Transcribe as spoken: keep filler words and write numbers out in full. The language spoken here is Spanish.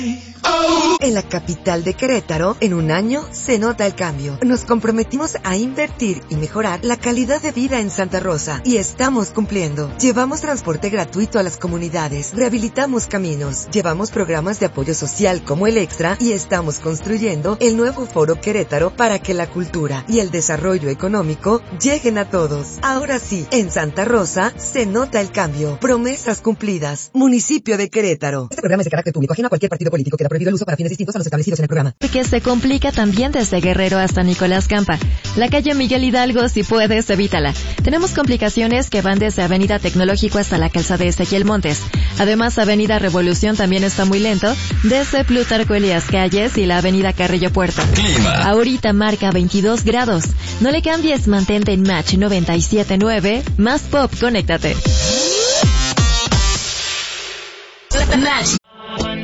En la capital de Querétaro, en un año, se nota el cambio. Nos comprometimos a invertir y mejorar la calidad de vida en Santa Rosa. Y estamos cumpliendo. Llevamos transporte gratuito a las comunidades. Rehabilitamos caminos. Llevamos programas de apoyo social como el Extra. Y estamos construyendo el nuevo Foro Querétaro para que la cultura y el desarrollo económico lleguen a todos. Ahora sí, en Santa Rosa, se nota el cambio. Promesas cumplidas. Municipio de Querétaro. Este programa es de carácter público, ajeno a cualquier partido político. Queda prohibido el uso para fines distintos a los establecidos en el programa. Que se complica también desde Guerrero hasta Nicolás Campa. La calle Miguel Hidalgo, si puedes, evítala. Tenemos complicaciones que van desde Avenida Tecnológico hasta la calzada de Ezequiel Montes. Además, Avenida Revolución también está muy lento, desde Plutarco Elías Calles y la Avenida Carrillo Puerto. Clima. Ahorita marca veintidós grados. No le cambies, mantente en Match noventa y siete punto nueve. Más pop, conéctate. Match